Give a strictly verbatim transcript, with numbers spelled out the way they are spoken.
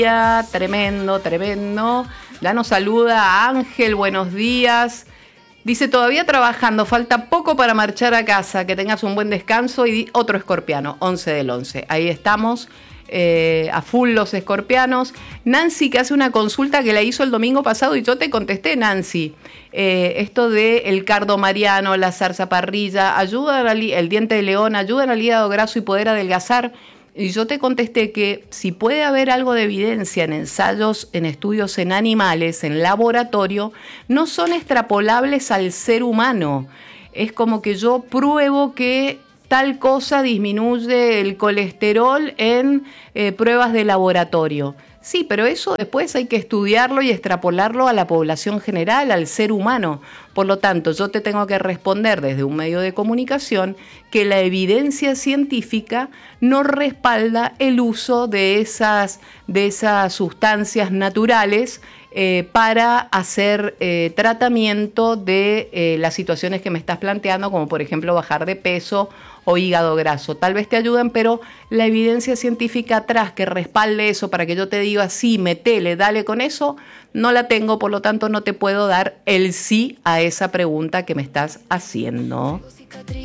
Tremendo, tremendo. Ya nos saluda Ángel, buenos días. Dice, todavía trabajando, falta poco para marchar a casa, que tengas un buen descanso. Y otro escorpiano, once del once. Ahí estamos, eh, a full los escorpianos. Nancy, que hace una consulta que la hizo el domingo pasado y yo te contesté, Nancy. Eh, esto de el cardo mariano, la zarzaparrilla, ayudan al, el diente de león, ayudan al hígado graso y poder adelgazar. Y yo te contesté que si puede haber algo de evidencia en ensayos, en estudios en animales, en laboratorio, no son extrapolables al ser humano. Es como que yo pruebo que tal cosa disminuye el colesterol en eh, pruebas de laboratorio. Sí, pero eso después hay que estudiarlo y extrapolarlo a la población general, al ser humano. Por lo tanto, yo te tengo que responder desde un medio de comunicación que la evidencia científica no respalda el uso de esas, de esas sustancias naturales eh, para hacer eh, tratamiento de eh, las situaciones que me estás planteando, como por ejemplo bajar de peso o hígado graso. Tal vez te ayuden, pero la evidencia científica atrás que respalde eso para que yo te diga sí, metele, dale con eso, no la tengo, por lo tanto no te puedo dar el sí a esa pregunta que me estás haciendo.